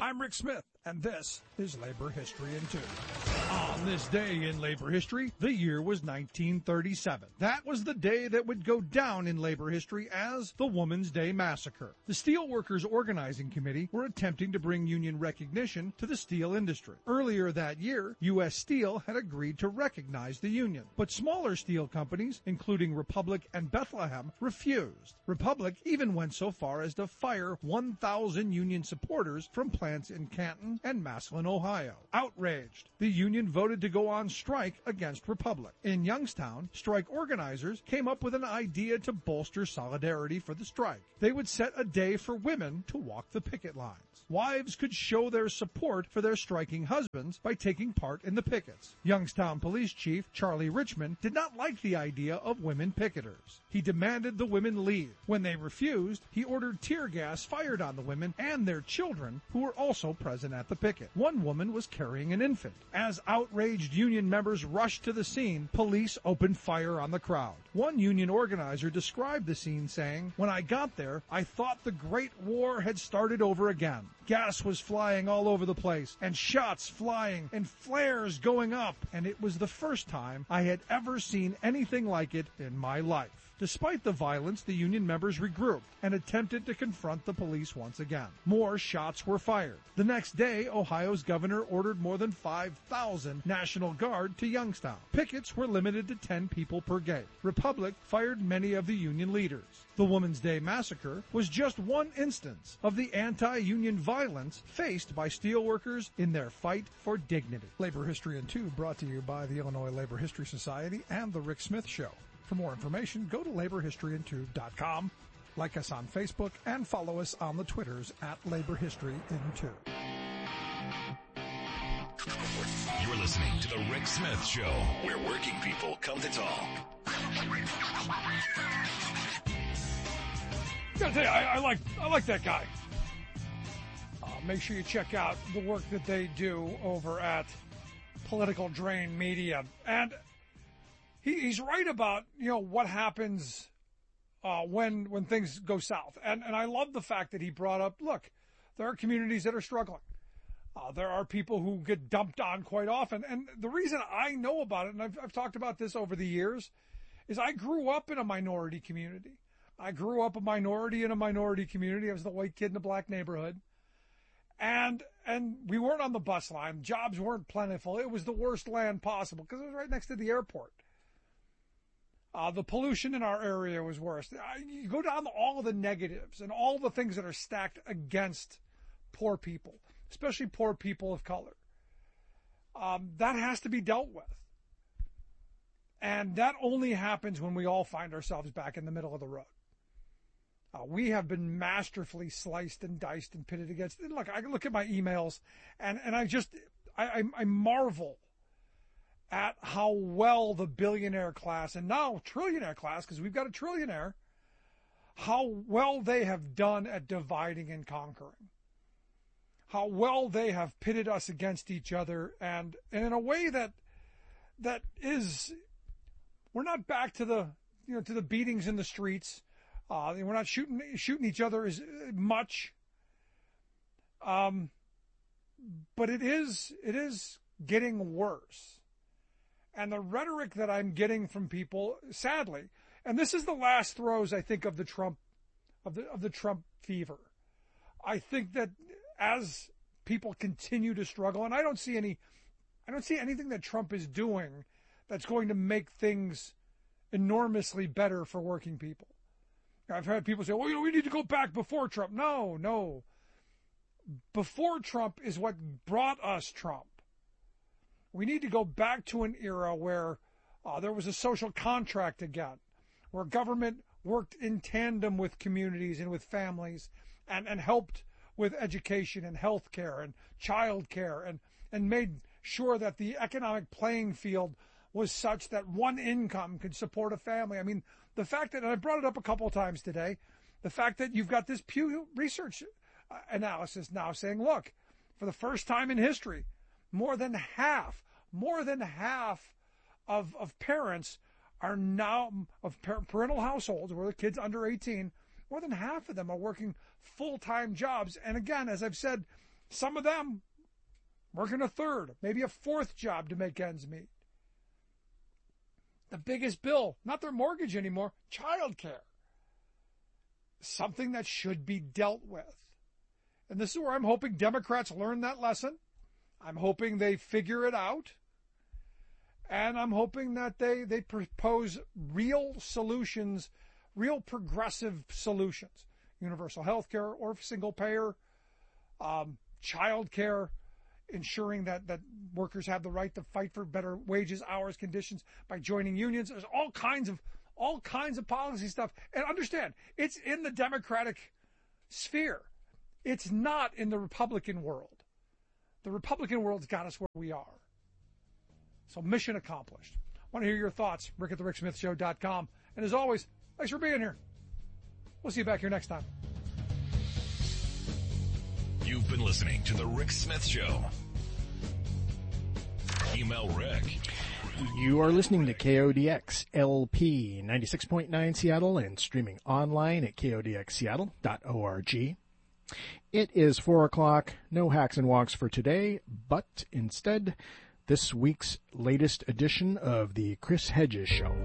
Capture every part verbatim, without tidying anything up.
I'm Rick Smith, and this is Labor History in Two. On this day in labor history, the year was nineteen thirty-seven. That was the day that would go down in labor history as the Woman's Day Massacre. The Steelworkers Organizing Committee were attempting to bring union recognition to the steel industry. Earlier that year, U S Steel had agreed to recognize the union, but smaller steel companies, including Republic and Bethlehem, refused. Republic even went so far as to fire one thousand union supporters from plants in Canton and Massillon, Ohio. Outraged, the union voted to go on strike against Republic. In Youngstown, strike organizers came up with an idea to bolster solidarity for the strike. They would set a day for women to walk the picket lines. Wives could show their support for their striking husbands by taking part in the pickets. Youngstown Police Chief Charlie Richmond did not like the idea of women picketers. He demanded the women leave. When they refused, he ordered tear gas fired on the women and their children, who were also present at the picket. One woman was carrying an infant. As outraged union members rushed to the scene, police opened fire on the crowd. One union organizer described the scene saying, "When I got there, I thought the Great War had started over again. Gas was flying all over the place, and shots flying, and flares going up, and it was the first time I had ever seen anything like it in my life." Despite the violence, the union members regrouped and attempted to confront the police once again. More shots were fired. The next day, Ohio's governor ordered more than five thousand National Guard to Youngstown. Pickets were limited to ten people per gate. Republic fired many of the union leaders. The Woman's Day Massacre was just one instance of the anti-union violence faced by steelworkers in their fight for dignity. Labor History in Two brought to you by the Illinois Labor History Society and The Rick Smith Show. For more information, go to labor history in two dot com, like us on Facebook, and follow us on the Twitters at Labor History in Two. You're listening to The Rick Smith Show, where working people come to talk. Gotta tell you, I, I like I like that guy. Uh, make sure you check out the work that they do over at Political Drain Media. And he, he's right about, you know, what happens uh, when when things go south. And and I love the fact that he brought up, look, there are communities that are struggling. Uh, there are people who get dumped on quite often. And the reason I know about it, and I've, I've talked about this over the years, is I grew up in a minority community. I grew up a minority in a minority community. I was the white kid in a black neighborhood. And and we weren't on the bus line. Jobs weren't plentiful. It was the worst land possible because it was right next to the airport. Uh, the pollution in our area was worse. You go down to all of the negatives and all the things that are stacked against poor people, especially poor people of color. Um, that has to be dealt with. And that only happens when we all find ourselves back in the middle of the road. Uh, we have been masterfully sliced and diced and pitted against. And look, I look at my emails, and, and I just, I, I, I marvel at how well the billionaire class, and now trillionaire class, because we've got a trillionaire, how well they have done at dividing and conquering. How well they have pitted us against each other, and, and in a way that that is, we're not back to the, you know, to the beatings in the streets. Uh, we're not shooting shooting each other as much. Um, but it is it is getting worse. And the rhetoric that I'm getting from people, sadly, and this is the last throes, I think, of the Trump of the of the Trump fever. I think that as people continue to struggle, and I don't see any I don't see anything that Trump is doing that's going to make things enormously better for working people. I've had people say, well, you know, we need to go back before Trump. No, no. Before Trump is what brought us Trump. We need to go back to an era where uh, there was a social contract again, where government worked in tandem with communities and with families and, and helped with education and health care and child care and, and made sure that the economic playing field was such that one income could support a family. I mean, the fact that, and I brought it up a couple of times today, the fact that you've got this Pew Research analysis now saying, look, for the first time in history, more than half, more than half of, of parents are now, of parental households where the kids under eighteen, more than half of them are working full-time jobs. And again, as I've said Some of them working a third, maybe a fourth job to make ends meet. The biggest bill, not their mortgage anymore, child care. Something that should be dealt with. And this is where I'm hoping Democrats learn that lesson. I'm hoping they figure it out. And I'm hoping that they, they propose real solutions, real progressive solutions. Universal health care or single payer, um, child care, ensuring that, that workers have the right to fight for better wages, hours, conditions by joining unions. There's all kinds of all kinds of policy stuff. And understand, it's in the Democratic sphere. It's not in the Republican world. The Republican world's got us where we are. So mission accomplished. I want to hear your thoughts. Rick at the Rick Smith Show dot com. And as always, thanks for being here. We'll see you back here next time. You've been listening to The Rick Smith Show. Email Rick. You are listening to K O D X L P ninety-six point nine Seattle and streaming online at K O D X Seattle dot org. It is four o'clock. No hacks and walks for today, but instead, this week's latest edition of the Chris Hedges Show.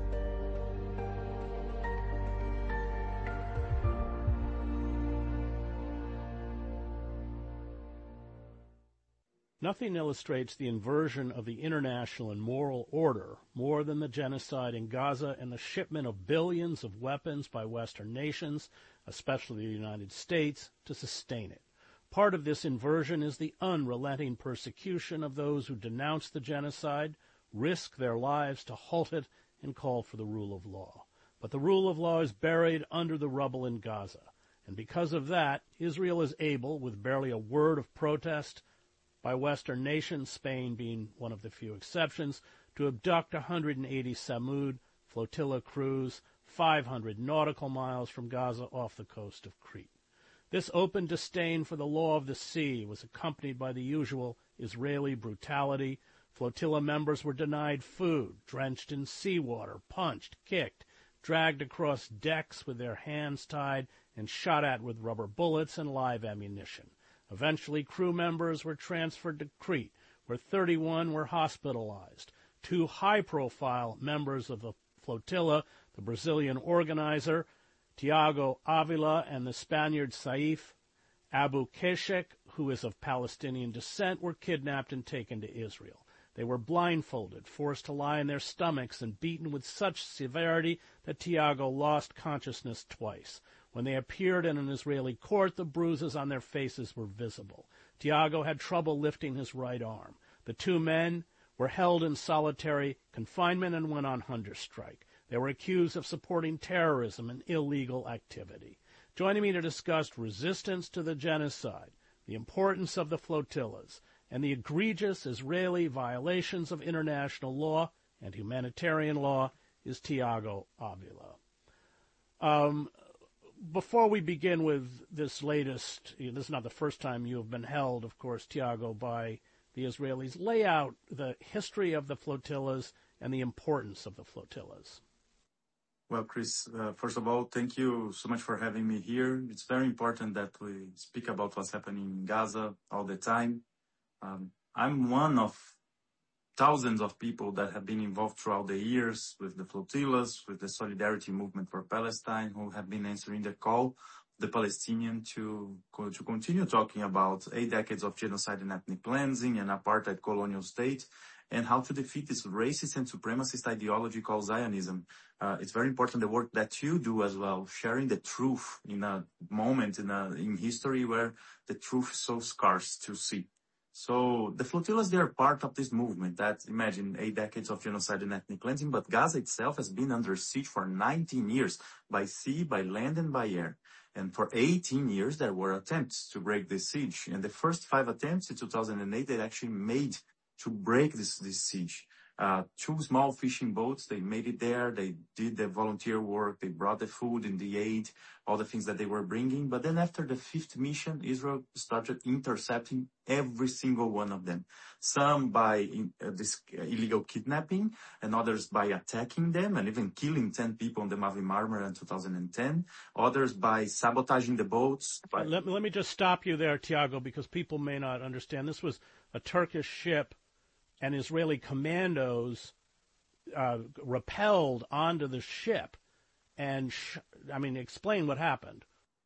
Nothing illustrates the inversion of the international and moral order more than the genocide in Gaza and the shipment of billions of weapons by Western nations, especially the United States, to sustain it. Part of this inversion is the unrelenting persecution of those who denounce the genocide, risk their lives to halt it, and call for the rule of law. But the rule of law is buried under the rubble in Gaza, and because of that, Israel is able, with barely a word of protest by Western nations, Spain being one of the few exceptions, to abduct one hundred eighty Samud flotilla crews five hundred nautical miles from Gaza off the coast of Crete. This open disdain for the law of the sea was accompanied by the usual Israeli brutality. Flotilla members were denied food, drenched in seawater, punched, kicked, dragged across decks with their hands tied, and shot at with rubber bullets and live ammunition. Eventually, crew members were transferred to Crete, where thirty-one were hospitalized. Two high-profile members of the flotilla, the Brazilian organizer, Tiago Avila, and the Spaniard Saif Abu Keshek, who is of Palestinian descent, were kidnapped and taken to Israel. They were blindfolded, forced to lie on their stomachs, and beaten with such severity that Tiago lost consciousness twice. When they appeared in an Israeli court, the bruises on their faces were visible. Tiago had trouble lifting his right arm. The two men were held in solitary confinement and went on hunger strike. They were accused of supporting terrorism and illegal activity. Joining me to discuss resistance to the genocide, the importance of the flotillas, and the egregious Israeli violations of international law and humanitarian law is Tiago Avila. Um, before we begin with this latest, this is not the first time you have been held, of course, Tiago, by the Israelis. Lay out the history of the flotillas and the importance of the flotillas. Well, Chris, uh, first of all, thank you so much for having me here. It's very important that we speak about what's happening in Gaza all the time. Um, I'm one of thousands of people that have been involved throughout the years with the flotillas, with the Solidarity Movement for Palestine, who have been answering the call of the Palestinian to, to continue talking about eight decades of genocide and ethnic cleansing and apartheid colonial state, and how to defeat this racist and supremacist ideology called Zionism. Uh, it's very important the work that you do as well, sharing the truth in a moment in, a, in history where the truth is so scarce to see. So the flotillas, they are part of this movement that, imagine, eight decades of genocide and ethnic cleansing, but Gaza itself has been under siege for nineteen years, by sea, by land, and by air. And for eighteen years, there were attempts to break this siege. And the first five attempts in two thousand eight, they actually made to break this, this siege. uh, two small fishing boats. They made it there. They did the volunteer work. They brought the food and the aid, all the things that they were bringing. But then after the fifth mission, Israel started intercepting every single one of them. Some by in, uh, this illegal kidnapping, and others by attacking them and even killing ten people on the Mavi Marmara in two thousand ten. Others by sabotaging the boats. By... Let, let me just stop you there, Tiago, because people may not understand. This was a Turkish ship, and Israeli commandos uh, rappelled onto the ship. And, sh- I mean, explain what happened.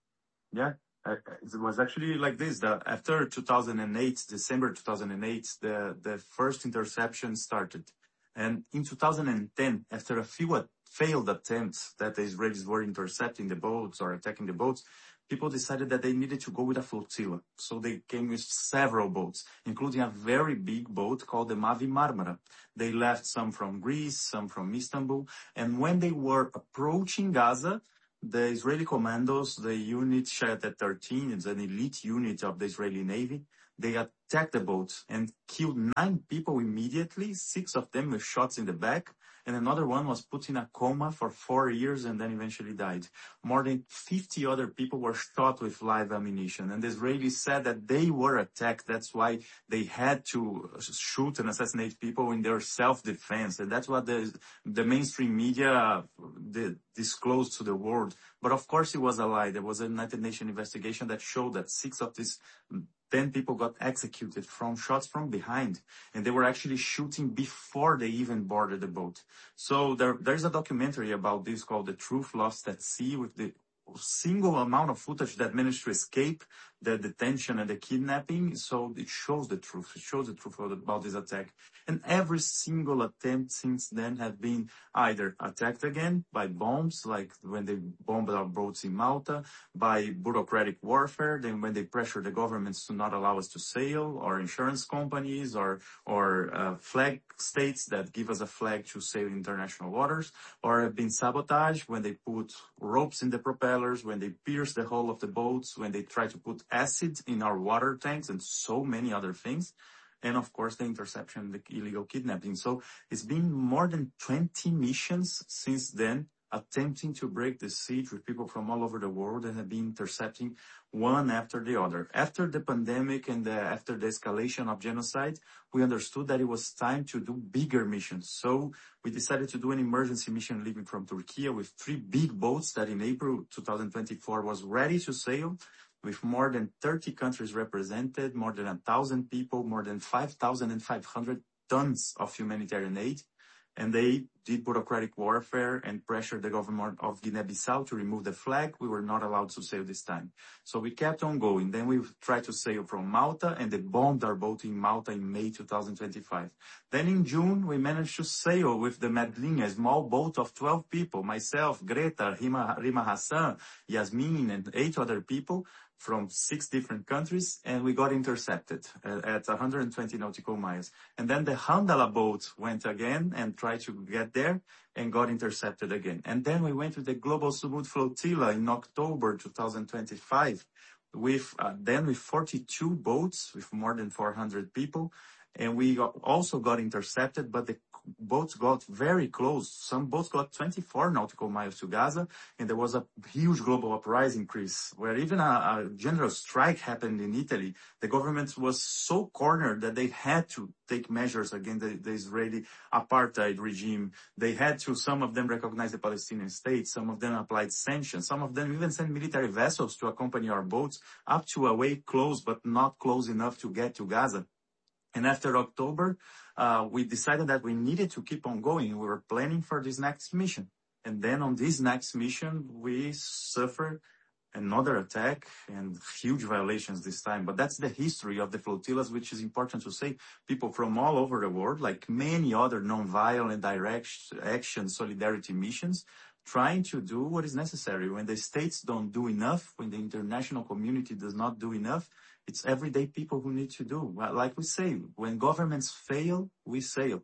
Yeah. It was actually like this. The, after two thousand eight, December two thousand eight, the, the first interception started. And in two thousand ten, after a few uh, failed attempts that the Israelis were intercepting the boats or attacking the boats, people decided that they needed to go with a flotilla. So they came with several boats, including a very big boat called the Mavi Marmara. They left some from Greece, some from Istanbul. And when they were approaching Gaza, the Israeli commandos, the unit Shayatet thirteen, it's an elite unit of the Israeli Navy, they attacked the boat and killed nine people immediately, six of them with shots in the back, and another one was put in a coma for four years and then eventually died. More than fifty other people were shot with live ammunition, and the Israelis said that they were attacked. That's why they had to shoot and assassinate people in their self-defense, and that's what the, the mainstream media did, disclosed to the world. But of course it was a lie. There was a United Nations investigation that showed that six of these ten people got executed from shots from behind, and they were actually shooting before they even boarded the boat. So there, there's a documentary about this called The Truth Lost at Sea, with the single amount of footage that managed to escape the detention and the kidnapping. So it shows the truth. It shows the truth about this attack. And every single attempt since then have been either attacked again by bombs, like when they bombed our boats in Malta, by bureaucratic warfare, then when they pressure the governments to not allow us to sail, or insurance companies, or or uh, flag states that give us a flag to sail in international waters, or have been sabotaged when they put ropes in the propellers, when they pierce the hull of the boats, when they try to put acid in our water tanks, and so many other things. And of course, the interception, the illegal kidnapping. So it's been more than twenty missions since then, attempting to break the siege with people from all over the world, and have been intercepting one after the other. After the pandemic and the, after the escalation of genocide, we understood that it was time to do bigger missions. So we decided to do an emergency mission leaving from Turkey with three big boats that in April twenty twenty-four was ready to sail, with more than thirty countries represented, more than one thousand people, more than five thousand five hundred tons of humanitarian aid. And they did bureaucratic warfare and pressured the government of Guinea-Bissau to remove the flag. We were not allowed to sail this time. So we kept on going. Then we tried to sail from Malta, and they bombed our boat in Malta in May twenty twenty-five. Then in June, we managed to sail with the Medlin, a small boat of twelve people, myself, Greta, Rima, Rima Hassan, Yasmin, and eight other people from six different countries, and we got intercepted uh, at one hundred twenty nautical miles. And then the Handala boat went again and tried to get there and got intercepted again. And then we went with the Global Sumud Flotilla in October twenty twenty-five, with uh, then with forty-two boats with more than four hundred people. And we got, also got intercepted, but the boats got very close. Some boats got twenty-four nautical miles to Gaza, and there was a huge global uprising, Chris, where even a, a general strike happened in Italy. The government was so cornered that they had to take measures against the, the Israeli apartheid regime. They had to, some of them recognize the Palestinian state, some of them applied sanctions, some of them even sent military vessels to accompany our boats up to a way close, but not close enough to get to Gaza. And after October, uh, we decided that we needed to keep on going. We were planning for this next mission. And then on this next mission, we suffered another attack and huge violations this time. But that's the history of the flotillas, which is important to say. People from all over the world, like many other non-violent direct action solidarity missions, trying to do what is necessary. When the states don't do enough, when the international community does not do enough, it's everyday people who need to do. Like we say, when governments fail, we sail.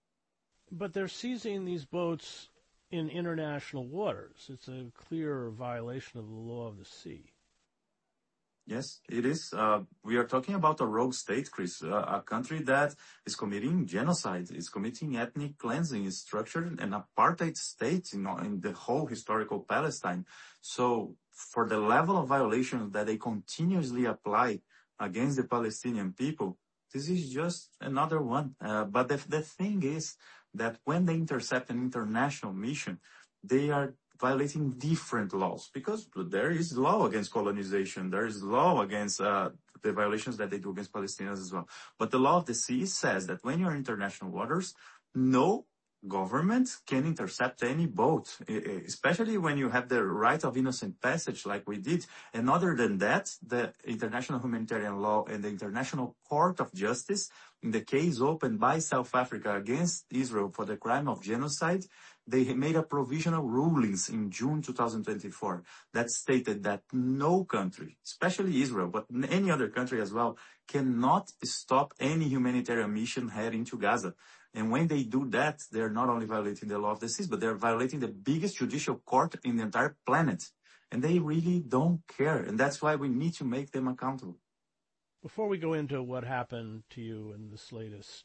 But they're seizing these boats in international waters. It's a clear violation of the law of the sea. Yes, it is. Uh, we are talking about a rogue state, Chris, uh, a country that is committing genocide, is committing ethnic cleansing, is structured an apartheid state in, in the whole historical Palestine. So for the level of violations that they continuously apply against the Palestinian people, this is just another one. Uh, but the, the thing is that when they intercept an international mission, they are violating different laws, because there is law against colonization. There is law against uh, the violations that they do against Palestinians as well. But the law of the sea says that when you're in international waters, no government can intercept any boat, especially when you have the right of innocent passage like we did. And other than that, the international humanitarian law and the International Court of Justice, in the case opened by South Africa against Israel for the crime of genocide, they made a provisional rulings in June two thousand twenty-four that stated that no country, especially Israel, but any other country as well, cannot stop any humanitarian mission heading to Gaza. And when they do that, they're not only violating the law of the seas, but they're violating the biggest judicial court in the entire planet. And they really don't care. And that's why we need to make them accountable. Before we go into what happened to you in this latest